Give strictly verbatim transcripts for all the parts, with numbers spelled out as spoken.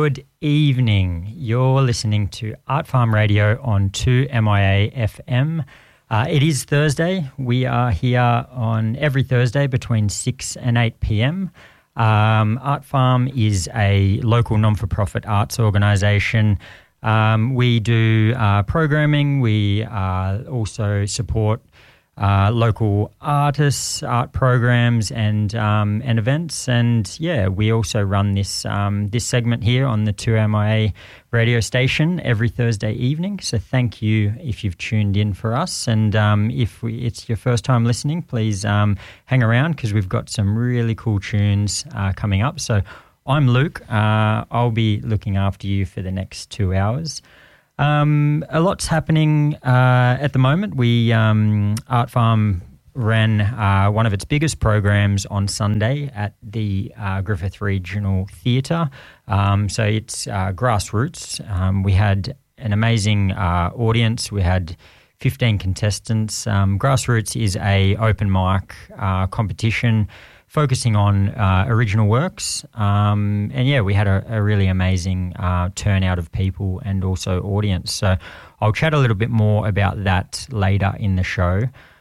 Good evening. You're listening to Art Farm Radio on two M I A F M. Uh, it is Thursday. We are here on every Thursday between six and eight p.m. Um, Art Farm is a local non-for-profit arts organisation. Um, we do uh, programming. We uh, also support Uh, local artists, art programs, and um, and events, and yeah, we also run this um, this segment here on the two M I A radio station every Thursday evening. So thank you if you've tuned in for us, and um, if we, it's your first time listening, please um, hang around because we've got some really cool tunes uh, coming up. So I'm Luke. Uh, I'll be looking after you for the next two hours. Um, a lot's happening uh, at the moment. We um, Art Farm ran uh, one of its biggest programs on Sunday at the uh, Griffith Regional Theatre. Um, so it's uh, grassroots. Um, we had an amazing uh, audience. We had fifteen contestants. Um, grassroots is a open mic uh, competition focusing on uh, original works. Um, and, yeah, we had a, a really amazing uh, turnout of people and also audience. So I'll chat a little bit more about that later in the show.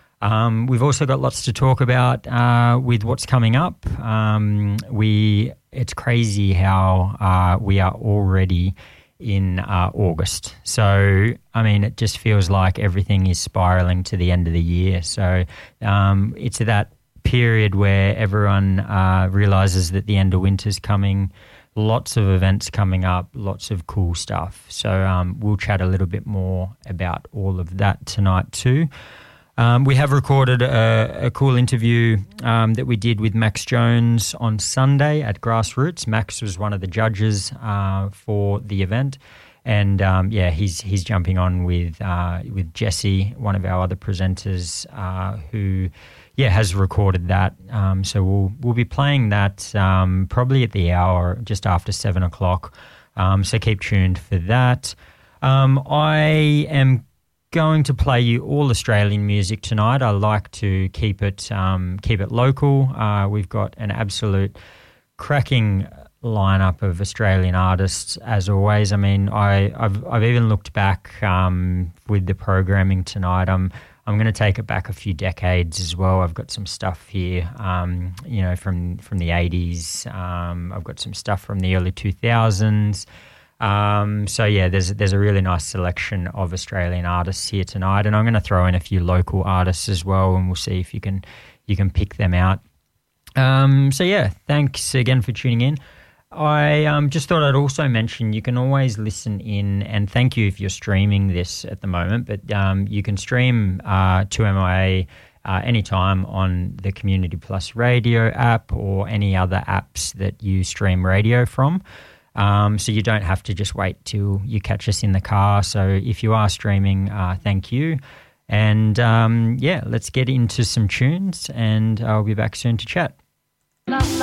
Um, we've also got lots to talk about uh, with what's coming up. Um, we It's crazy how uh, we are already in uh, August. So, I mean, it just feels like everything is spiralling to the end of the year. So um, it's that period where everyone uh, realises that the end of winter's coming, lots of events coming up, lots of cool stuff. So um, we'll chat a little bit more about all of that tonight too. Um, we have recorded a, a cool interview um, that we did with Max Jones on Sunday at Grassroots. Max was one of the judges uh, for the event. And, um, yeah, he's he's jumping on with uh, with Jesse, one of our other presenters uh, who... Yeah, has recorded that. Um, so we'll we'll be playing that um, probably at the hour just after seven o'clock. Um, so keep tuned for that. Um, I am going to play you all Australian music tonight. I like to keep it um, keep it local. Uh, we've got an absolute cracking lineup of Australian artists as always. I mean, I I've I've even looked back um, with the programming tonight. I'm I'm going to take it back a few decades as well. I've got some stuff here, um, you know, from, from the eighties. Um, I've got some stuff from the early two thousands. Um, so, yeah, there's there's a really nice selection of Australian artists here tonight, and I'm going to throw in a few local artists as well, and we'll see if you can you can pick them out. Um, so, yeah, thanks again for tuning in. I um, just thought I'd also mention you can always listen in, and thank you if you're streaming this at the moment, but um, you can stream uh, two M I A uh, anytime on the Community Plus Radio app or any other apps that you stream radio from. Um, so you don't have to just wait till you catch us in the car. So if you are streaming, uh, thank you. And, um, yeah, let's get into some tunes, and I'll be back soon to chat.